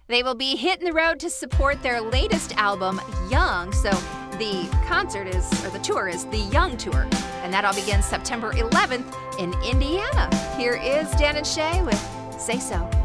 They will be hitting the road to support their latest album, Young. So the tour is the Young Tour, and that all begins September 11th in Indiana. Here is Dan and Shay with Say So.